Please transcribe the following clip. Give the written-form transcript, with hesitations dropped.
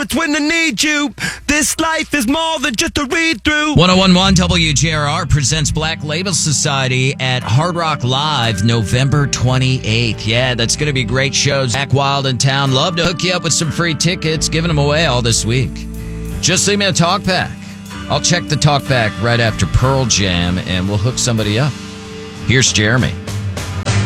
moments when I need you. This life is more than just a read-through. 101.1 WGRR presents Black Label Society at Hard Rock Live November 28th. Yeah, that's going to be great shows. Zach Wild in town. Love to hook you up with some free tickets. Giving them away all this week. Just leave me a talkback. I'll check the talkback right after Pearl Jam, and we'll hook somebody up. Here's Jeremy.